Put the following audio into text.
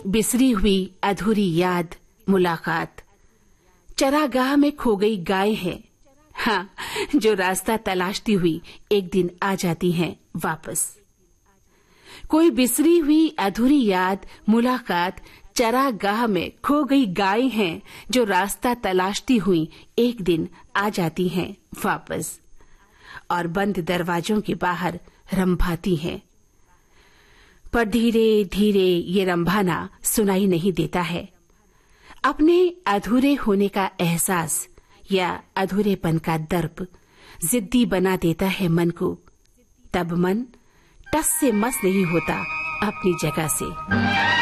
बिसरी हुई अधूरी याद मुलाकात, चरागाह में खो गई गाय है, हाँ, जो रास्ता तलाशती हुई एक दिन आ जाती हैं वापस। कोई बिसरी हुई अधूरी याद मुलाकात, चरागाह में खो गई गाय हैं, जो रास्ता तलाशती हुई एक दिन आ जाती हैं वापस, और बंद दरवाजों के बाहर रंभाती हैं। पर धीरे धीरे ये रंभाना सुनाई नहीं देता है। अपने अधूरे होने का एहसास या अधूरेपन का दर्प जिद्दी बना देता है मन को। तब मन टस से मस नहीं होता अपनी जगह से।